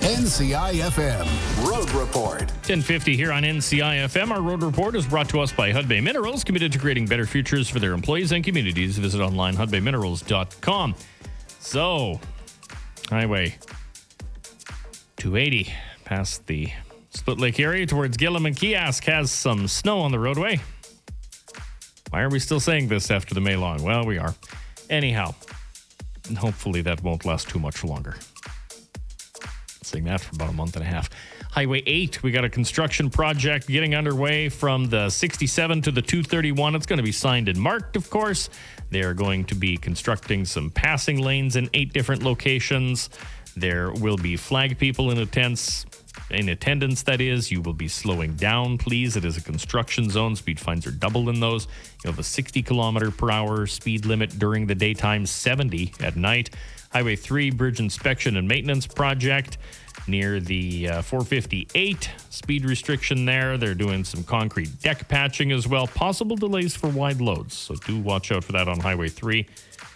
NCIFM Road Report. 10:50 here on NCIFM. Our Road Report is brought to us by Hudbay Minerals, committed to creating better futures for their employees and communities. Visit online hudbayminerals.com. So, Highway 280 past the Split Lake area towards Gillam and Kiosk has some snow on the roadway. Why are we still saying this after the May long? Well, we are. Anyhow, hopefully that won't last too much longer. Saying that for about a month and a half. Highway 8, we got a construction project getting underway from the 67 to the 231. It's going to be signed and marked, of course. They are going to be constructing some passing lanes in 8 different locations. There will be flag people in attendance, that is. You will be slowing down, please. It is a construction zone. Speed fines are double in those. You have a 60 kilometer per hour speed limit during the daytime, 70 at night. Highway 3 bridge inspection and maintenance project near the 458 speed restriction there. They're doing some concrete deck patching as well. Possible delays for wide loads, so do watch out for that on Highway 3.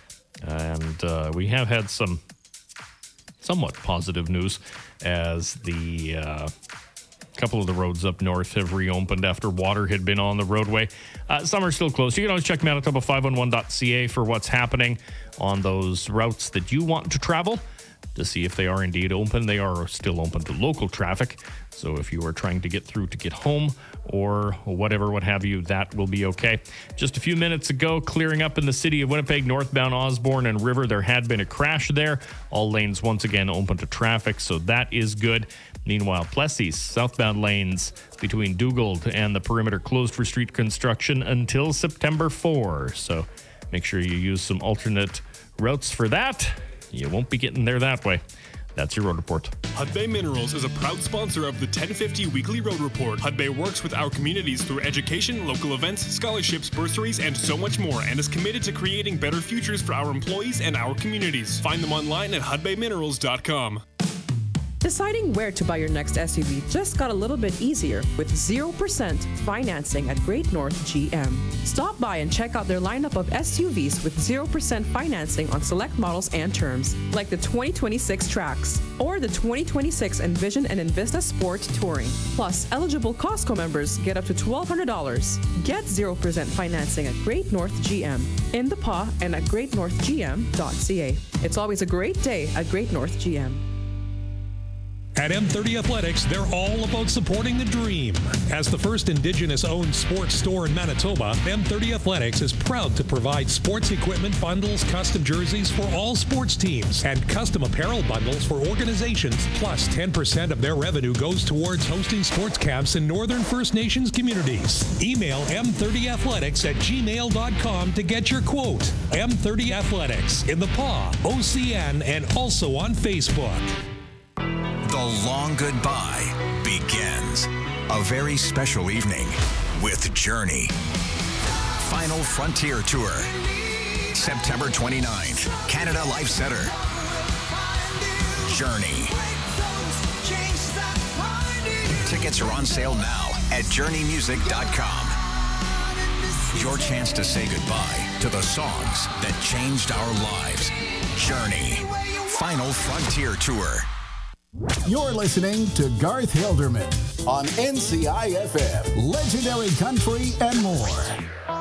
And we have had some somewhat positive news as the couple of the roads up north have reopened after water had been on the roadway. Some are still closed. You can always check Manitoba511.ca for what's happening on those routes that you want to travel to see if they are indeed open. They are still open to local traffic. So if you are trying to get through to get home or whatever, what have you, that will be okay. Just a few minutes ago, clearing up in the city of Winnipeg, northbound Osborne and River, there had been a crash there. All lanes once again open to traffic, so that is good. Meanwhile, Plessis, southbound lanes between Dugald and the perimeter closed for street construction until September 4. So make sure you use some alternate routes for that. You won't be getting there that way. That's your Road Report. Hudbay Minerals is a proud sponsor of the 1050 Weekly Road Report. Hudbay works with our communities through education, local events, scholarships, bursaries, and so much more, and is committed to creating better futures for our employees and our communities. Find them online at hudbayminerals.com. Deciding where to buy your next SUV just got a little bit easier with 0% financing at Great North GM. Stop by and check out their lineup of SUVs with 0% financing on select models and terms, like the 2026 Trax or the 2026 Envision and Envista Sport Touring. Plus, eligible Costco members get up to $1,200. Get 0% financing at Great North GM, in the PA and at greatnorthgm.ca. It's always a great day at Great North GM. At M30 Athletics, they're all about supporting the dream. As the first Indigenous-owned sports store in Manitoba, M30 Athletics is proud to provide sports equipment bundles, custom jerseys for all sports teams, and custom apparel bundles for organizations. Plus, 10% of their revenue goes towards hosting sports camps in Northern First Nations communities. Email m30athletics@gmail.com to get your quote. M30 Athletics in the PA, OCN, and also on Facebook. The long goodbye begins. A very special evening with Journey. Final Frontier Tour. September 29th, Canada Life Centre. Journey. Tickets are on sale now at journeymusic.com. Your chance to say goodbye to the songs that changed our lives. Journey. Final Frontier Tour. You're listening to Garth Hilderman on NCIFM, Legendary Country and more.